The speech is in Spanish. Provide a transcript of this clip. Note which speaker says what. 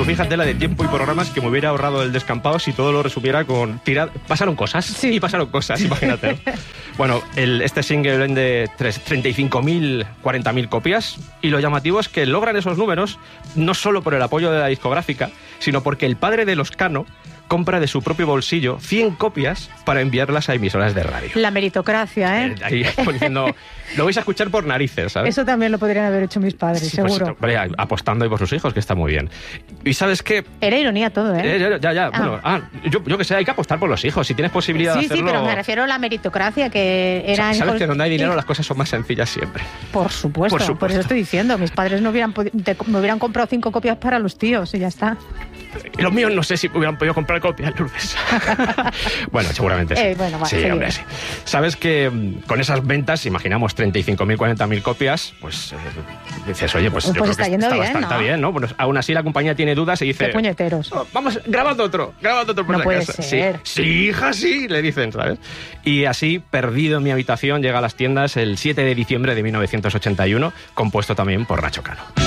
Speaker 1: Tú fíjate la de tiempo y programas que me hubiera ahorrado el descampado si todo lo resumiera con pasaron cosas. Sí, pasaron cosas, imagínate. Bueno, este single vende 35.000, 40.000 copias, y lo llamativo es que logran esos números no solo por el apoyo de la discográfica, sino porque el padre de los Cano compra de su propio bolsillo 100 copias para enviarlas a emisoras de radio.
Speaker 2: La meritocracia, ¿eh?
Speaker 1: Ahí diciendo, lo vais a escuchar por narices, ¿sabes?
Speaker 2: Eso también lo podrían haber hecho mis padres,
Speaker 1: Sí,
Speaker 2: seguro.
Speaker 1: Pues, hombre, apostando ahí por sus hijos, que está muy bien. ¿Y sabes qué?
Speaker 2: Era ironía todo, ¿eh?
Speaker 1: Ya. Bueno, yo que sé, hay que apostar por los hijos. Si tienes posibilidad de hacerlo...
Speaker 2: Sí, pero me refiero a la meritocracia, que eran...
Speaker 1: Sabes que donde hay dinero las cosas son más sencillas siempre.
Speaker 2: Por supuesto. Por eso estoy diciendo. Mis padres me hubieran comprado 5 copias para los tíos y ya está.
Speaker 1: Los míos no sé si hubieran podido comprar copias, Lourdes. Bueno, seguramente sí.
Speaker 2: Bueno, va,
Speaker 1: sí, hombre, sí. Sabes que con esas ventas, imaginamos 35.000, 40.000 copias, pues dices, oye, pues yo creo que está bastante bien, ¿no? Bueno, aún así la compañía tiene dudas y dice...
Speaker 2: ¡Qué puñeteros!
Speaker 1: Oh, vamos, grabando otro por
Speaker 2: no
Speaker 1: la
Speaker 2: puede
Speaker 1: casa.
Speaker 2: ser.
Speaker 1: Sí, hija, sí, le dicen, ¿sabes? Y así, Perdido en mi habitación, llega a las tiendas el 7 de diciembre de 1981, compuesto también por Nacho Cano.